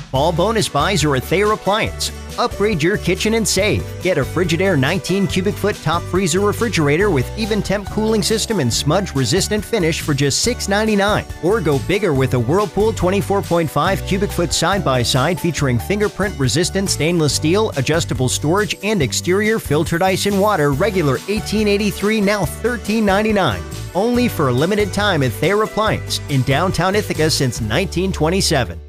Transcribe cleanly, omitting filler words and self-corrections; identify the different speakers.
Speaker 1: Fall bonus buys are a Thayer appliance. Upgrade your kitchen and save. Get a Frigidaire 19 cubic foot top freezer refrigerator with even temp cooling system and smudge resistant finish for just $6.99. Or go bigger with a Whirlpool 24.5 cubic foot side by side featuring fingerprint resistant stainless steel, adjustable storage, and exterior filtered ice and water, regular $18.83, now $13.99. Only for a limited time at Thayer Appliance in downtown Ithaca since 1927.